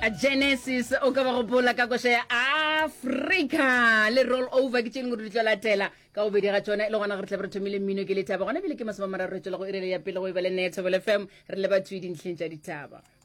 A Genesis o ka ba go bola ka go ya Africa le roll over ke tseng go di tla tela ka o bedi ga tsona le gona re tla re thomile mmino ke le taba gona bile ke masoma mararo re tsela go irele ya pele go e bele netso le FM re le batho di ntlheng tsa ditaba.